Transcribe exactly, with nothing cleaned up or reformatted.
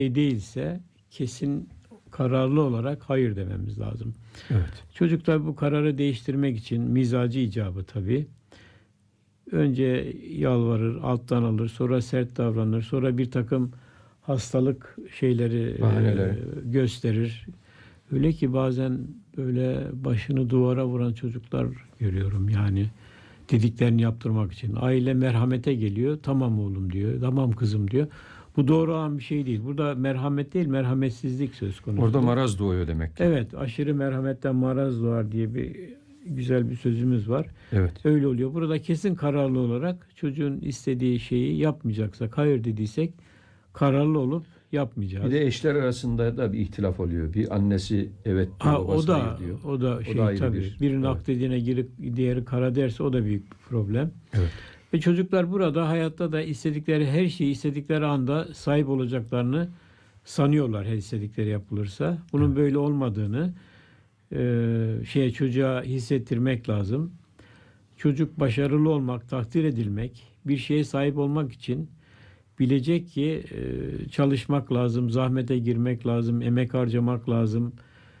değilse kesin kararlı olarak hayır dememiz lazım. Evet. Çocuklar bu kararı değiştirmek için mizacı icabı tabii. Önce yalvarır, alttan alır, sonra sert davranır, sonra bir takım hastalık şeyleri Bahaneleri. e, gösterir. Öyle ki bazen böyle başını duvara vuran çocuklar görüyorum yani dediklerini yaptırmak için. Aile merhamete geliyor. Tamam oğlum diyor. Tamam kızım diyor. Bu doğru olan bir şey değil. Burada merhamet değil, merhametsizlik söz konusu. Orada maraz doğuyor demek ki. Evet, aşırı merhametten maraz doğar diye bir güzel bir sözümüz var. Evet. Öyle oluyor. Burada kesin kararlı olarak çocuğun istediği şeyi yapmayacaksak, hayır dediysek kararlı olup yapmayacağız. Bir de eşler arasında da bir ihtilaf oluyor. Bir annesi evet diyor, Ha, o babası da hayır diyor. o da şey da ayrı tabii. bir- Birinin evet. ak dediğine girip diğeri kara derse o da büyük bir problem. Evet. Ve çocuklar burada hayatta da istedikleri her şeyi istedikleri anda sahip olacaklarını sanıyorlar her istedikleri yapılırsa. Bunun Evet. böyle olmadığını e, şeye çocuğa hissettirmek lazım. Çocuk başarılı olmak, takdir edilmek, bir şeye sahip olmak için bilecek ki e, çalışmak lazım, zahmete girmek lazım, emek harcamak lazım.